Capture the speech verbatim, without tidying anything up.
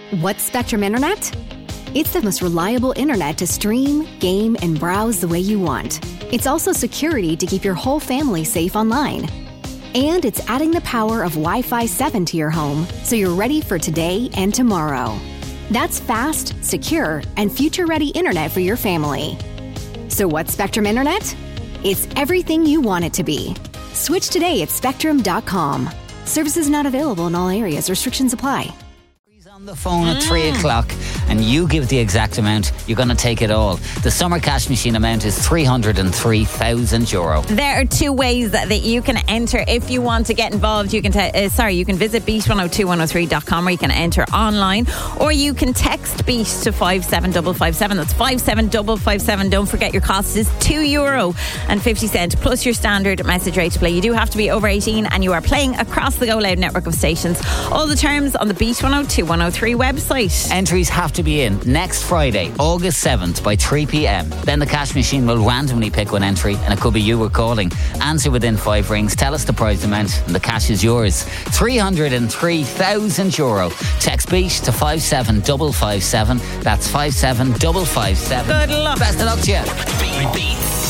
What's Spectrum Internet? It's the most reliable internet to stream, game, and browse the way you want. It's also security to keep your whole family safe online. And it's adding the power of Wi-Fi seven to your home so you're ready for today and tomorrow. That's fast, secure, and future-ready internet for your family. So what's Spectrum Internet? It's everything you want it to be. Switch today at spectrum dot com. Services not available in all areas. Restrictions apply. On the phone at three o'clock and you give the exact amount, you're going to take it all. The summer cash machine amount is three hundred three thousand euro. There are two ways that, that you can enter if you want to get involved. You can te- uh, sorry, you can visit beat one oh two one oh three dot com, or you can enter online, or you can text BEAT to five seven five five seven. That's five seven five five seven. Don't forget your cost is two euro and fifty cent plus your standard message rate to play. You do have to be over eighteen and you are playing across the Go Loud network of stations. All the terms on the Beat one oh two one oh three website. Entries have to be in next Friday, August seventh by three p.m. Then the cash machine will randomly pick one entry and it could be you we're calling. Answer within five rings, tell us the prize amount and the cash is yours. three hundred three thousand euro. Text BEAT to five seven five five seven. That's five seven five five seven. Good luck. Best of luck to you. Beat.